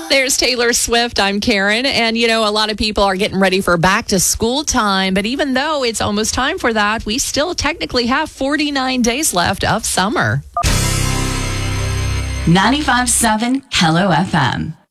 There's Taylor Swift. I'm Karen. And, a lot of people are getting ready for back to school time. But even though it's almost time for that, we still technically have 49 days left of summer. 95.7 Hello FM.